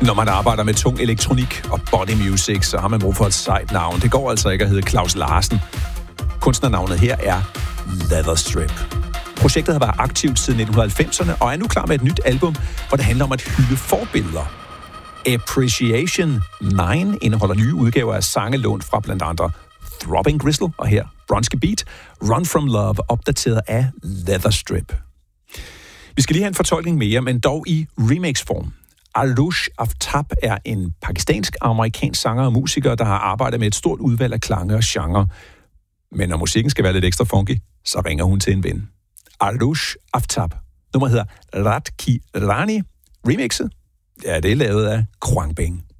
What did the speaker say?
Når man arbejder med tung elektronik og body music, så har man brug for et sejt navn. Det går altså ikke at hedde Claus Larsen. Kunstnernavnet her er Leatherstrip. Projektet har været aktivt siden 1990'erne og er nu klar med et nyt album, hvor det handler om at hylde forbilleder. Appreciation 9 indeholder nye udgaver af sange lånt fra blandt andre Throbbing Gristle og her Bronski Beat, Run From Love, opdateret af Leatherstrip. Vi skal lige have en fortolkning mere, men dog i remix-form. Arush Aftab er en pakistansk-amerikansk sanger og musiker, der har arbejdet med et stort udvalg af klange og genre. Men når musikken skal være lidt ekstra funky, så ringer hun til en ven. Arush Aftab. Nummeret hedder Rat Ki Rani. Remixet? Ja, det er lavet af Khruangbin.